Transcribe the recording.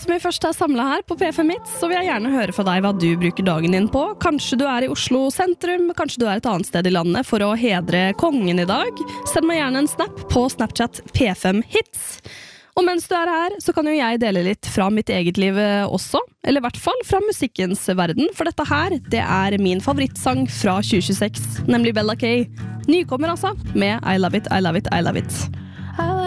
Ettersom vi først samlet her på P5 Hits, så vil jeg gjerne høre fra deg hva du bruker dagen din på. Kanskje du i Oslo sentrum, kanskje du et annet sted i landet for å hedre kongen i dag. Send meg gjerne en snap på Snapchat P5 Hits. Og mens du her, så kan jo jeg dele litt fra mitt eget liv også, eller i hvert fall fra musikkens verden, for dette her, det min favorittsang fra 2026, nemlig Bella K. Nykommer altså, med I Love It, I Love It, I Love It.